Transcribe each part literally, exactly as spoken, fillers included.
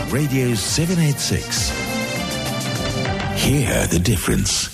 Radio seven eighty-six. Hear the difference.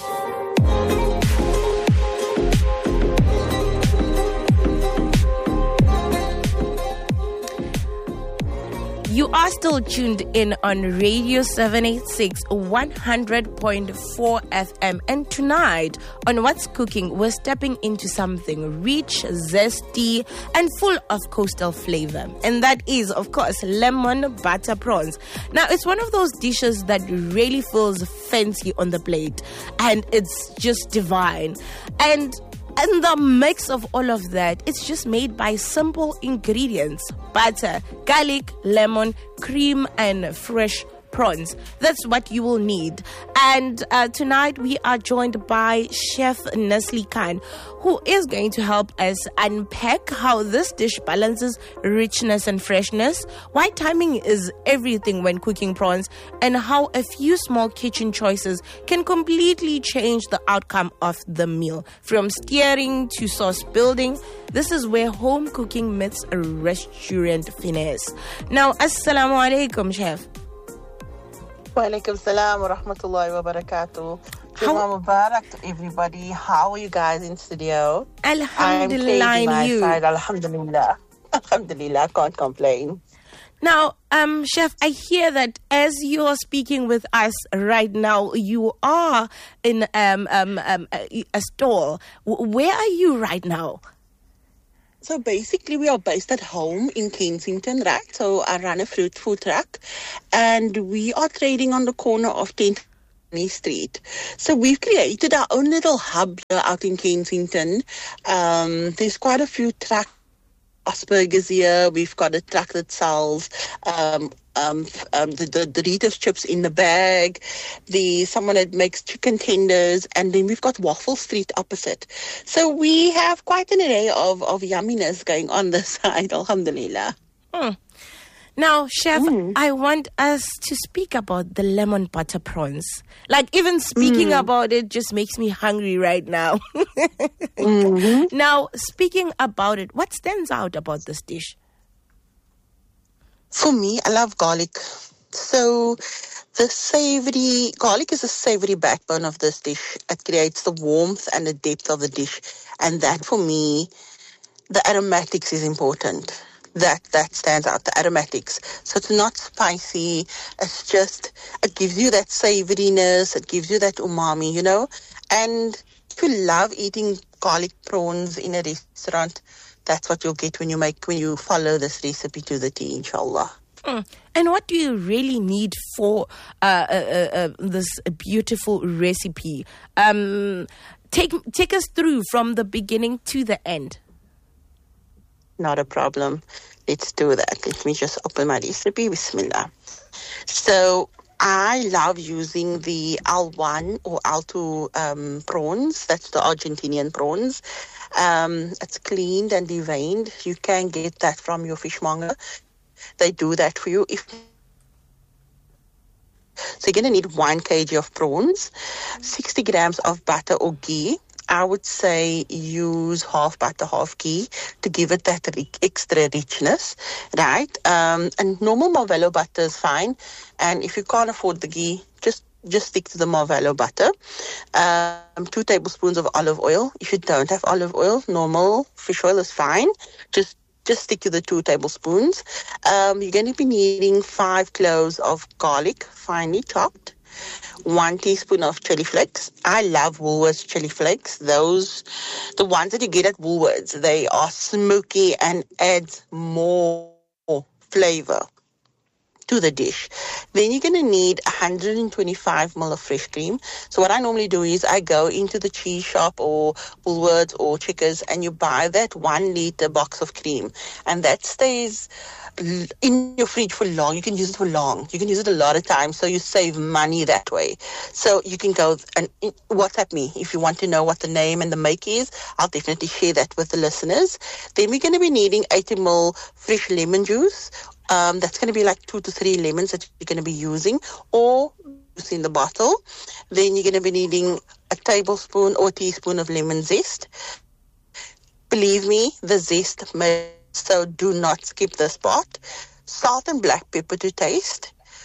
You are still tuned in on Radio seven eighty-six, one hundred point four F M. And tonight, on What's Cooking, we're stepping into something rich, zesty, and full of coastal flavor. And that is, of course, lemon butter prawns. Now, it's one of those dishes that really feels fancy on the plate. And it's just divine. And And the mix of all of that, it's just made by simple ingredients: butter, garlic, lemon, cream, and fresh prawns. That's what you will need. And uh, tonight we are joined by Chef Nestle Khan, who is going to help us unpack how this dish balances richness and freshness, why timing is everything when cooking prawns, and how a few small kitchen choices can completely change the outcome of the meal. From steering to sauce building, this is where home cooking meets a restaurant finesse. Now, assalamu alaikum, Chef. Wa alaikum salam wa rahmatullahi wa barakatuh. Juma Mubarak to everybody. How are you guys in studio? Alhamdulillah, I'm my you. side. Alhamdulillah. Alhamdulillah, can't complain. Now, um, Chef, I hear that as you are speaking with us right now, you are in um, um, um, a, a store. W- where are you right now? So basically, we are based at home in Kensington, right? So I run a fruit food truck, and we are trading on the corner of tenth Street. So we've created our own little hub here out in Kensington. Um, there's quite a few truck Asperger's here. We've got a truck that sells um, um, um, the, the Doritos chips in the bag. The someone that makes chicken tenders, and then we've got Waffle Street opposite. So we have quite an array of, of yumminess going on this side, alhamdulillah. Hmm. Now, Chef, Mm. I want us to speak about the lemon butter prawns. Like, even speaking Mm. about it just makes me hungry right now. Mm-hmm. Now, speaking about it, what stands out about this dish? For me, I love garlic. So the savory, garlic is a savory backbone of this dish. It creates the warmth and the depth of the dish. And that, for me, the aromatics is important. That that stands out, the aromatics. So it's not spicy. It's just, it gives you that savoriness. It gives you that umami, you know. And if you love eating garlic prawns in a restaurant, that's what you'll get when you make, when you follow this recipe to the T, inshallah. Mm. And what do you really need for uh, uh, uh, uh, this beautiful recipe? Um, take take us through from the beginning to the end. Not a problem. Let's do that. Let me just open my recipe. Bismillah. So I love using the L one or L two um, prawns. That's the Argentinian prawns. Um, it's cleaned and deveined. You can get that from your fishmonger. They do that for you. If So you're going to need one kilogram of prawns, sixty grams of butter or ghee. I would say use half butter, half ghee to give it that ri- extra richness, right? Um, and normal Marvello butter is fine. And if you can't afford the ghee, just just stick to the Marvello butter. Um, two tablespoons of olive oil. If you don't have olive oil, normal fish oil is fine. Just Just stick to the two tablespoons. Um, you're going to be needing five cloves of garlic, finely chopped. One teaspoon of chili flakes. I love Woolworths chili flakes. Those, the ones that you get at Woolworths, they are smoky and adds more flavor to the dish. Then you're going to need one hundred twenty-five milliliters of fresh cream. So what I normally do is I go into the cheese shop or Woolworths or Checkers and you buy that one liter box of cream. And that stays in your fridge for long. You can use it for long. You can use it a lot of times, so you save money that way. So you can go and WhatsApp me if you want to know what the name and the make is. I'll definitely share that with the listeners. Then we're going to be needing eighty milliliters fresh lemon juice. Um, that's going to be like two to three lemons that you're going to be using, or juice in the bottle. Then you're going to be needing a tablespoon or a teaspoon of lemon zest. Believe me, the zest may, so do not skip this part. Salt and black pepper to taste.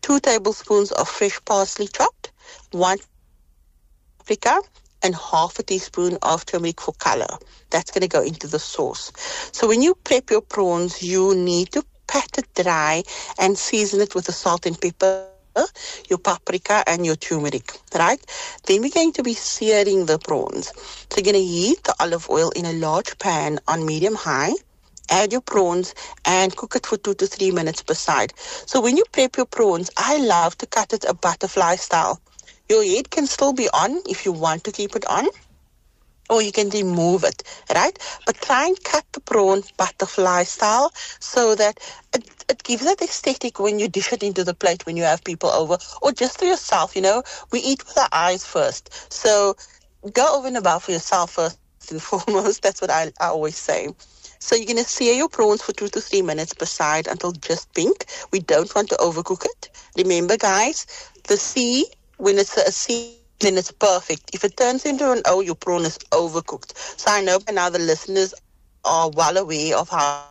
two tablespoons of fresh parsley chopped, one paprika, and half a teaspoon of turmeric for color. That's going to go into the sauce. So when you prep your prawns, you need to pat it dry and season it with the salt and pepper, your paprika, and your turmeric, right? Then we're going to be searing the prawns. So you're going to heat the olive oil in a large pan on medium-high, add your prawns, and cook it for two to three minutes per side. So when you prep your prawns, I love to cut it a butterfly style. Your head can still be on if you want to keep it on, or you can remove it, right? But try and cut the prawn butterfly style so that it, it gives that aesthetic when you dish it into the plate when you have people over, or just for yourself, you know. We eat with our eyes first. So go over and above for yourself first and foremost. That's what I, I always say. So you're going to sear your prawns for two to three minutes per side until just pink. We don't want to overcook it. Remember, guys, the C, when it's a C, then it's perfect. If it turns into an O, your prawn is overcooked. So I know by now the listeners are well aware of how.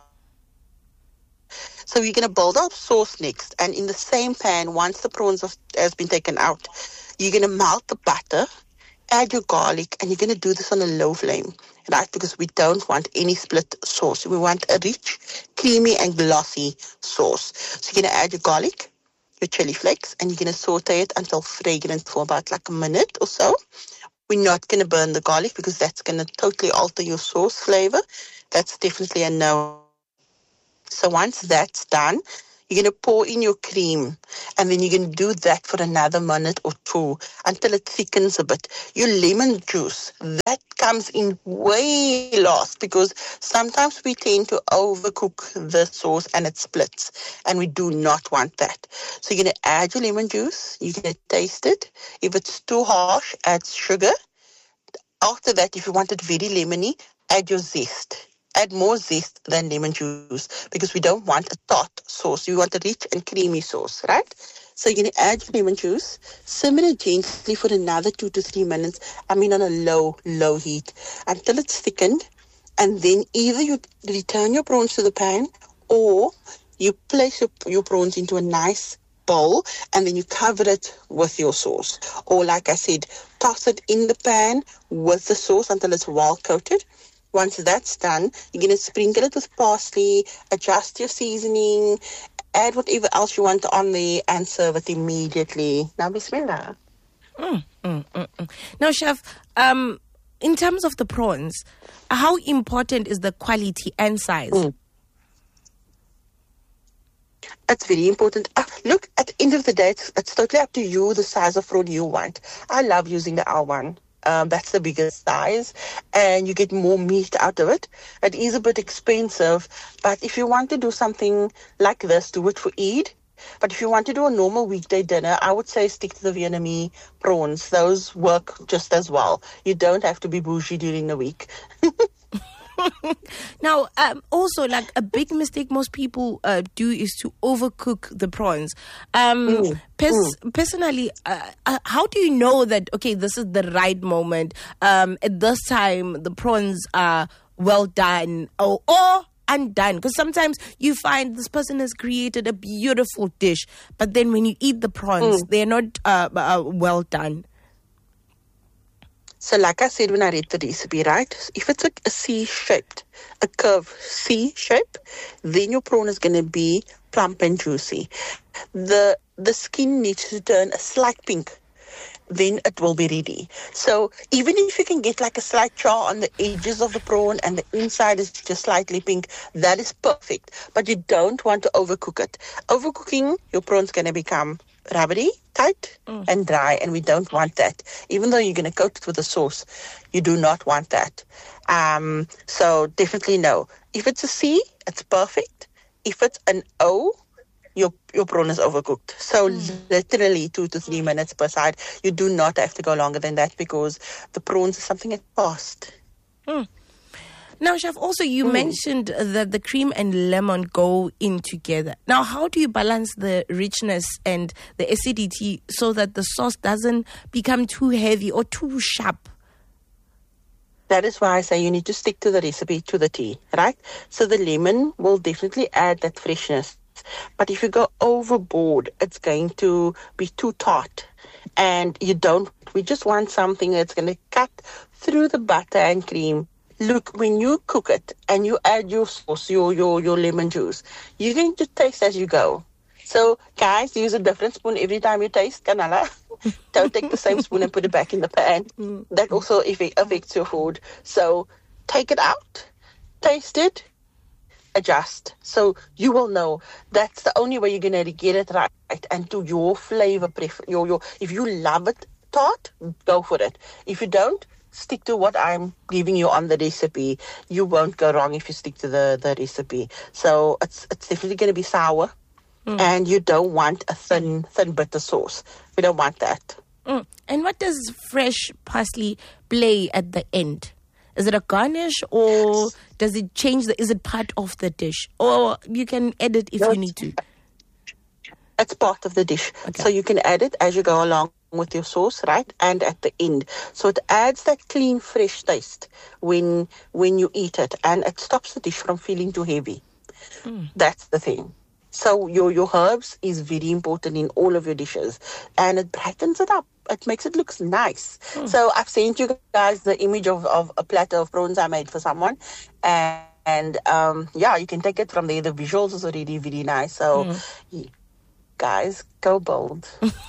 So you're going to build up sauce next. And in the same pan, once the prawns have, has been taken out, you're going to melt the butter, add your garlic, and you're going to do this on a low flame, right? Because we don't want any split sauce. We want a rich, creamy, and glossy sauce. So you're going to add your garlic, your chili flakes, and you're going to saute it until fragrant for about like a minute or so. We're not going to burn the garlic because that's going to totally alter your sauce flavor. That's definitely a no. So once that's done, you're going to pour in your cream, and then you're going to do that for another minute or two until it thickens a bit. Your lemon juice, that comes in way last because sometimes we tend to overcook the sauce and it splits, and we do not want that. So you're going to add your lemon juice. You're going to taste it. If it's too harsh, add sugar. After that, if you want it very lemony, add your zest. Add more zest than lemon juice because we don't want a tart sauce. We want a rich and creamy sauce, right? So you're going to add your lemon juice, simmer it gently for another two to three minutes. I mean on a low, low heat until it's thickened. And then either you return your prawns to the pan or you place your, your prawns into a nice bowl and then you cover it with your sauce. Or like I said, toss it in the pan with the sauce until it's well coated. Once that's done, you're going to sprinkle it with parsley, adjust your seasoning, add whatever else you want on there, and serve it immediately. Now, bismillah. Mm, mm, mm, mm. Now, Chef, um, in terms of the prawns, how important is the quality and size? Mm. That's very important. Uh, look, at the end of the day, it's, it's totally up to you, the size of prawn you want. I love using the L one. Um, that's the biggest size, and you get more meat out of it. It is a bit expensive, but if you want to do something like this, do it for Eid. But if you want to do a normal weekday dinner, I would say stick to the Vietnamese prawns. Those work just as well. You don't have to be bougie during the week. Now, um, also, like a big mistake most people uh, do is to overcook the prawns. Um, Mm, pers- mm. Personally, uh, uh, how do you know that, okay, this is the right moment? Um, at this time, the prawns are well done or, or undone? Because sometimes you find this person has created a beautiful dish, but then when you eat the prawns, Mm. they're not uh, uh, well done. So like I said when I read the recipe, right? If it's a, a C-shaped, a curved C shape, then your prawn is going to be plump and juicy. The the skin needs to turn a slight pink, then it will be ready. So even if you can get like a slight char on the edges of the prawn and the inside is just slightly pink, that is perfect. But you don't want to overcook it. Overcooking, your prawn's going to become rubbery, tight, mm. and dry, and we don't want that. Even though you're going to coat it with a sauce, you do not want that. Um, so definitely no. If it's a C, it's perfect. If it's an O, your your prawn is overcooked. So mm. literally two to three minutes per side. You do not have to go longer than that because the prawns is something that's fast. Mm. Now, Chef, also you mm. mentioned that the cream and lemon go in together. Now, how do you balance the richness and the acidity so that the sauce doesn't become too heavy or too sharp? That is why I say you need to stick to the recipe to the T, right? So the lemon will definitely add that freshness. taste. But if you go overboard, it's going to be too tart. And you don't, we just want something that's going to cut through the butter and cream. Look, when you cook it and you add your sauce, your, your, your lemon juice, you're going to taste as you go. So, guys, use a different spoon every time you taste canola. Don't take the same spoon and put it back in the pan. That also affects your food. So, take it out, taste it, adjust. So, you will know that's the only way you're going to get it right and to your flavor. Prefer- your, your, if you love it tart, go for it. If you don't, stick to what I'm giving you on the recipe. You won't go wrong if you stick to the, the recipe. So, it's, it's definitely going to be sour. Mm. And you don't want a thin, thin bitter sauce. We don't want that. Mm. And what does fresh parsley play at the end? Is it a garnish, or does it change the, is it part of the dish? Or you can add it if no, you need to? It's part of the dish. Okay. So you can add it as you go along with your sauce, right? And at the end. So it adds that clean, fresh taste when, when you eat it. And it stops the dish from feeling too heavy. Mm. That's the thing. So your, your herbs is very important in all of your dishes, and it brightens it up. It makes it look nice. Mm. So I've sent you guys the image of, of a platter of prawns I made for someone, and, and um, yeah, you can take it from there. The visuals is already very nice. So mm. guys, go bold.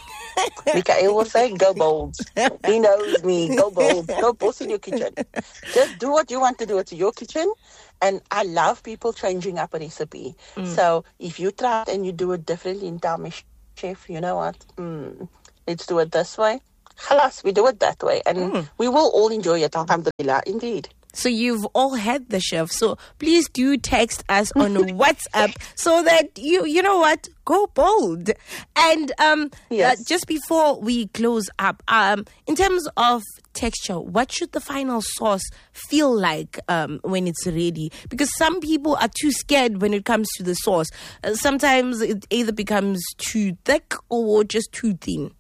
Mikael will say, go bold. He knows me. Go bold. Go boss in your kitchen. Just do what you want to do. It's your kitchen. And I love people changing up a recipe. Mm. So if you try it and you do it differently and tell me, chef, you know what? Mm, let's do it this way. Khalas, we do it that way. And mm. we will all enjoy it. Alhamdulillah. Indeed. So you've all had the chef. So please do text us on WhatsApp so that you, you know what, go bold. And um, yes. uh, just before we close up, um, in terms of texture, what should the final sauce feel like um, when it's ready? Because some people are too scared when it comes to the sauce. Uh, sometimes it either becomes too thick or just too thin.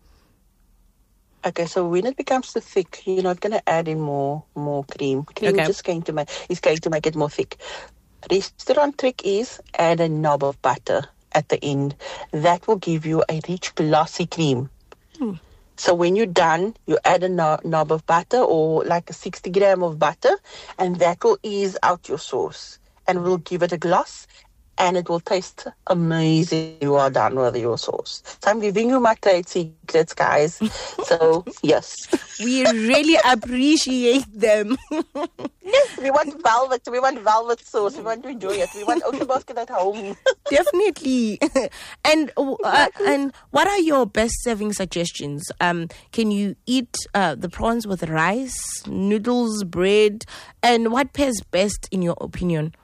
Okay, so when it becomes too thick, you're not going to add in more more cream. Cream okay. is just going to make is going to make it more thick. Restaurant trick is add a knob of butter at the end. That will give you a rich, glossy cream. Hmm. So when you're done, you add a no- knob of butter or like a sixty gram of butter, and that will ease out your sauce and will give it a gloss. And it will taste amazing. You are done with your sauce. So I'm giving you my trade secrets, guys. So, yes. We really appreciate them. Yes, we want velvet. We want velvet sauce. We want to enjoy it. We want Ocean Basket at home. Definitely. And uh, and what are your best serving suggestions? Um, can you eat uh, the prawns with rice, noodles, bread? And what pairs best in your opinion?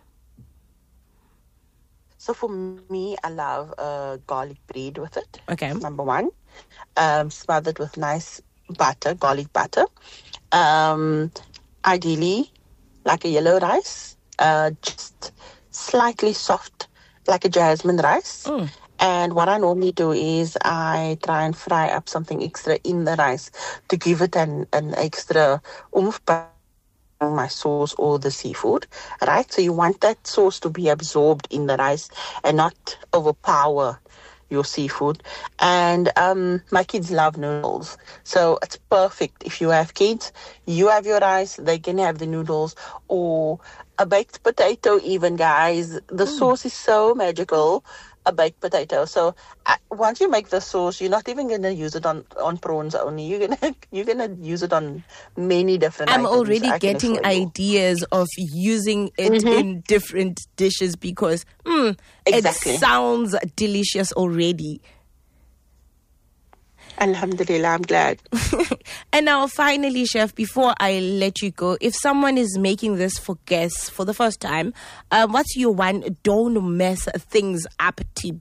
So for me, I love uh, garlic bread with it. Okay. Number one. Um, smothered with nice butter, garlic butter. Um, ideally, like a yellow rice, uh, just slightly soft, like a jasmine rice. Mm. And what I normally do is I try and fry up something extra in the rice to give it an, an extra oomph, my sauce or the seafood, right? So you want that sauce to be absorbed in the rice and not overpower your seafood. And um, my kids love noodles. So it's perfect. If you have kids, you have your rice, they can have the noodles, or a baked potato even, guys. The mm. sauce is so magical. A baked potato. So uh, once you make the sauce, you're not even going to use it on, on prawns only. You're gonna you're gonna use it on many different. I'm items, already getting ideas of using it mm-hmm. in different dishes because mm, exactly. it sounds delicious already. Alhamdulillah, I'm glad. And now finally, chef, before I let you go, if someone is making this for guests for the first time, uh, what's your one don't mess things up tip?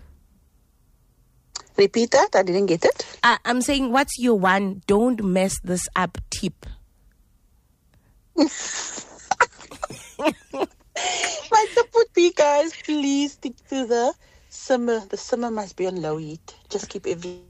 Repeat that, I didn't get it. Uh, I'm saying, what's your one don't mess this up tip? My tip would be, guys, please stick to the simmer. The simmer must be on low heat. Just keep everything.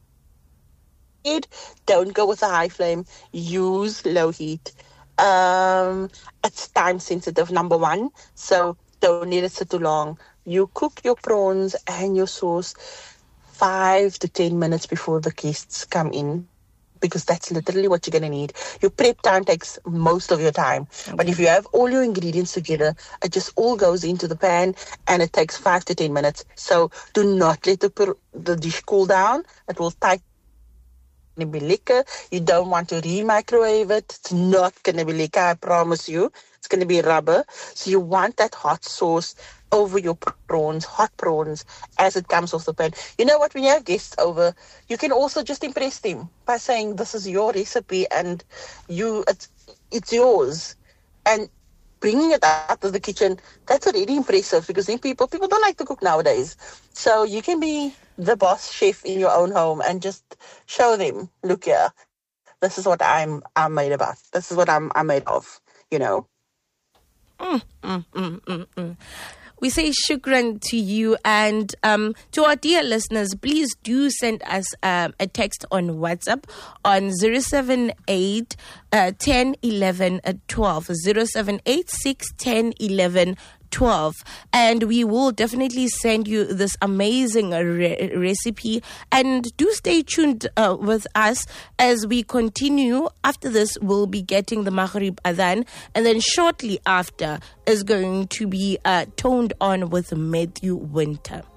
Don't go with a high flame. Use low heat. Um, it's time sensitive, number one. So don't let it sit too long. you cook your prawns and your sauce five to ten minutes before the guests come in, because that's literally what you're going to need. Your prep time takes most of your time. Okay. But if you have all your ingredients together, it just all goes into the pan and it takes five to ten minutes. So do not let the, the dish cool down. It will tighten. It's going to be liquor. You don't want to re-microwave it. It's not going to be liquor, I promise you. It's going to be rubber. So you want that hot sauce over your prawns, hot prawns, as it comes off the pan. You know what? When you have guests over, you can also just impress them by saying, this is your recipe and you, it's, it's yours. And bringing it out of the kitchen, that's already impressive, because then people, people don't like to cook nowadays. So you can be the boss chef in your own home and just show them, look here, this is what I'm I'm made about. This is what I'm I'm made of, you know. Mm, mm, mm, mm, mm. We say shukran to you, and um, to our dear listeners, please do send us um, a text on WhatsApp on zero seven eight, ten, eleven, twelve, zero seven eight six, ten, eleven, twelve, and we will definitely send you this amazing re- recipe. And do stay tuned uh, with us as we continue. After this, we'll be getting the Maghrib Adhan, and then shortly after is going to be uh, toned on with Matthew Winter.